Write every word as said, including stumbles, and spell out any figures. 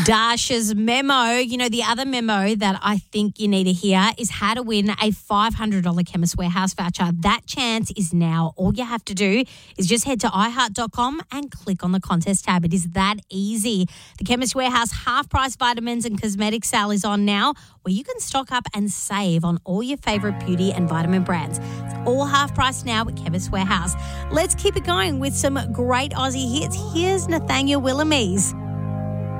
Dasha's memo, you know, the other memo that I think you need to hear is how to win a five hundred dollars Chemist Warehouse voucher. That chance is now. All you have to do is just head to i heart dot com and click on the contest tab. It is that easy. The Chemist Warehouse half-price vitamins and cosmetics sale is on now, where you can stock up and save on all your favourite beauty and vitamin brands. It's all half-price now at Chemist Warehouse. Let's keep it going with some great Aussie hits. Here's Nathaniel Willamese.